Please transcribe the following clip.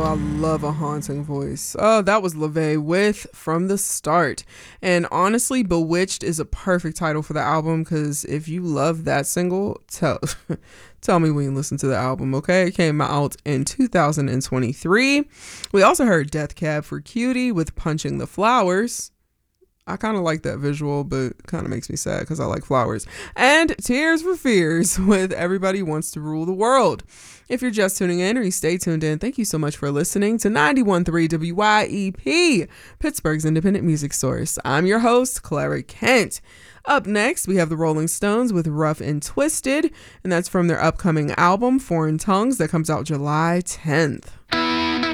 I love a haunting voice. Oh, that was LaVey with From the Start. And honestly, Bewitched is a perfect title for the album, because if you love that single, tell me when you listen to the album, okay? It came out in 2023. We also heard Death Cab for Cutie with Punching the Flowers. I kind of like that visual, but kind of makes me sad because I like flowers. And Tears for Fears with Everybody Wants to Rule the World. If you're just tuning in or you stay tuned in, thank you so much for listening to 91.3 WYEP, Pittsburgh's independent music source. I'm your host, Clara Kent. Up next, we have the Rolling Stones with Rough and Twisted, and that's from their upcoming album, Foreign Tongues, that comes out July 10th.